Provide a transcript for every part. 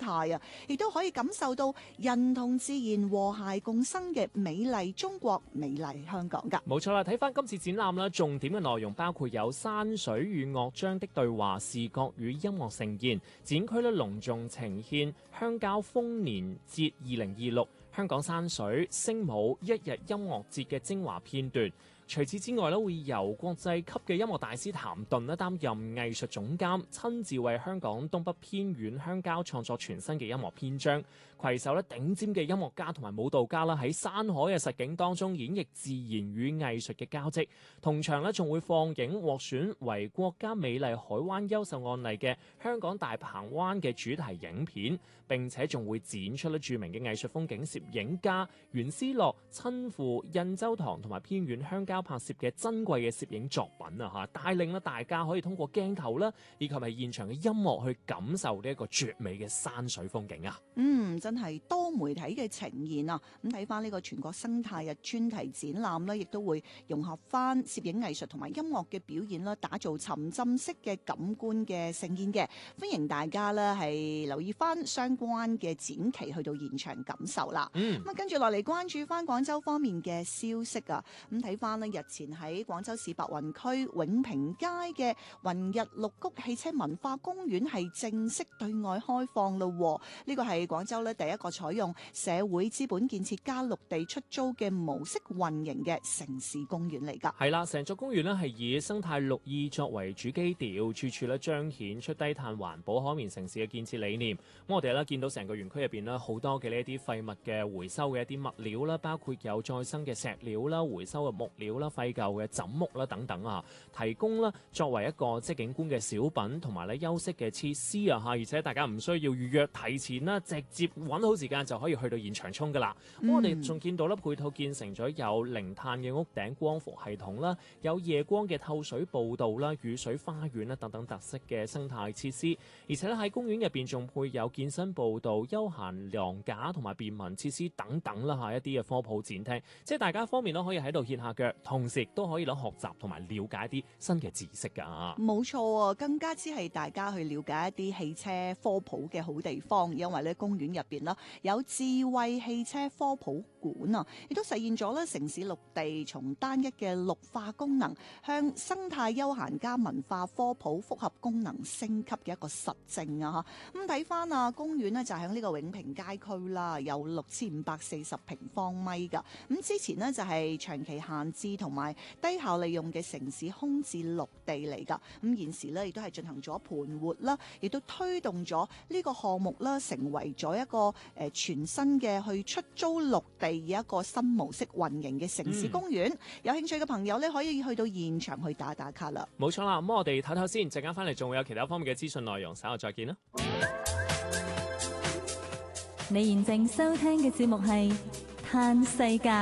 態啊，亦都可以感受到人同自然和諧共生嘅美麗中國、美麗香港㗎。 冇錯啦，睇翻今次展覽啦，重點嘅內容包括有山水與樂章的對話、視覺與音樂盛宴。展區咧隆重呈現鄉郊豐年節2026香港山水聲舞一日音樂節嘅精華片段。除此之外咧，會由國際級嘅音樂大師譚盾咧擔任藝術總監，親自為香港東北偏遠鄉郊創作全新嘅音樂篇章。攜手咧頂尖嘅音樂家同埋舞蹈家啦，喺山海嘅實景當中演繹自然與藝術嘅交織。同場咧仲會放映獲選為國家美麗海灣優秀案例嘅香港大鵬灣嘅主題影片，並且仲會展出咧著名嘅藝術風景攝影家袁思樂親赴印洲塘同埋偏遠鄉郊拍攝嘅珍貴嘅攝影作品啊，帶領大家可以通過鏡頭啦，以及係現場嘅音樂去感受呢一個絕美嘅山水風景啊。 真係多媒體嘅呈現啊！咁睇翻呢個全國生態日專題展覽呢，亦都會融合翻攝影藝術同埋音樂嘅表演啦，打造沉浸式嘅感官嘅盛宴嘅。歡迎大家呢係留意翻相關嘅展期去到現場感受啦。咁跟住落嚟關注翻廣州方面嘅消息啊！咁睇翻呢日前喺廣州市白雲區永平街嘅雲日綠谷汽車文化公園係正式對外開放咯。呢個係廣州第一個採用社會資本建設加綠地出租嘅模式運營嘅城市公園嚟㗎。 係啦，成座公園咧係以生態綠意作為主基調，處處咧彰顯出低碳環保可綿城市嘅建設理念。咁我哋咧見到成個園區入邊咧好多嘅呢一啲廢物嘅回收嘅一啲物料啦，包括有再生嘅石料啦、回收嘅木料啦、廢舊嘅枕木啦等等啊，提供啦作為一個即景觀嘅小品同埋咧休息嘅設施啊嚇，而且大家唔需要預約，提前啦直接揾好時間就可以去到現場衝噶啦。我哋仲見到咧配套建成咗有零碳嘅屋頂光伏系統啦，有夜光嘅透水步道啦、雨水花園啦等等特色嘅生態設施，而且咧喺公園入邊仲配有健身步道、休閒廊架同埋便民設施等等啦嚇，一啲嘅科普展廳，即係大家方面都可以喺度歇下腳，同時都可以攞學習同埋了解一啲新嘅知識㗎。冇錯啊，更加之係大家去了解一啲汽車科普嘅好地方，因為咧公園入邊啦有智慧汽車科普館啊，亦都實現咗咧城市綠地從單一嘅綠化功能向生態休閒加文化科普複合功能升級嘅一個實證啊！咁睇翻啊，公園呢就喺呢個永平街區啦，有6540平方米噶。咁之前呢就係長期閒置同埋低效利用嘅城市空置綠地嚟噶。咁現時呢亦都係進行咗盤活啦，亦都推動咗呢個項目啦，成為咗一個全新嘅去出租綠地嘅一個新模式運營嘅城市公園。有興趣嘅朋友呢，可以去到現場去打打卡啦。 冇錯啦，咁我哋唞唞先，陣間翻嚟仲會有其他方面嘅資訊內容，稍後再見啦。 你現正收聽嘅節目係《嘆世界》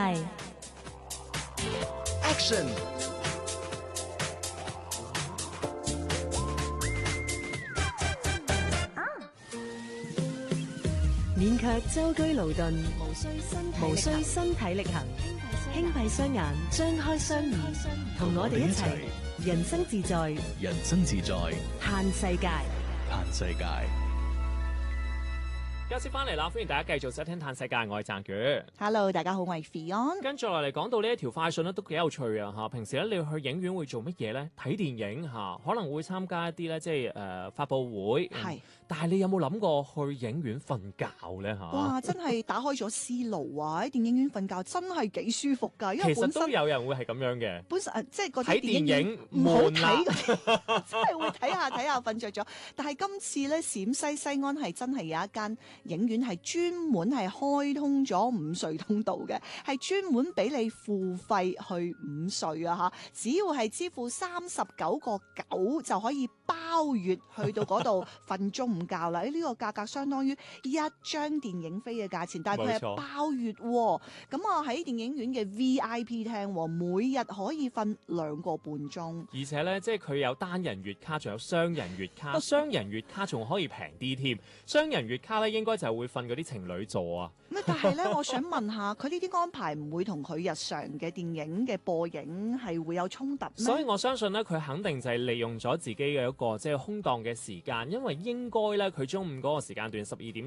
Action。 勉強舟車勞頓，無需身體力行，輕閉雙眼，張開雙耳，同我哋一齊人生自在， 人生自在， 嘆世界， 嘆世界。 休息翻嚟啦，歡迎大家繼續收聽《嘆世界》，我係鄭傑。 Hello， 大家好，我係 Fion。 跟住落嚟講到呢一條快訊咧，都幾有趣啊嚇！平時咧你去影院會做乜嘢咧？睇電影嚇，可能會參加一啲咧，即係發佈會。係，但係你有冇諗過去影院瞓覺咧嚇？ 哇！真係打開咗思路啊！喺電影院瞓覺真係幾舒服㗎，因為其實都有人會係咁樣嘅。 本身即係睇電影唔好睇嗰啲， 真係會睇下瞓着咗。但係今次咧，陝西西安係真係有一間影院係專門係開通咗午睡通道嘅，係專門俾你付費去午睡啊嚇！只要係支付39.9就可以包月去到嗰度瞓中午覺啦。呢個價格相當於一張電影飛嘅價錢，但係佢係包月喎。咁啊喺電影院嘅 VIP 廳，每日可以瞓2個半鐘。 而且咧，即係佢有單人月卡，仲有雙人月卡，雙人月卡仲可以平啲添。雙人月卡咧應該就係會瞓嗰啲情侶座啊。 但係咧，我想問下，佢呢啲安排唔會同佢日常嘅電影嘅播映係會有衝突咩？ 所以我相信咧，佢肯定就係利用咗自己嘅一個即係空檔嘅時間，因為應該咧佢中午嗰個時間段12點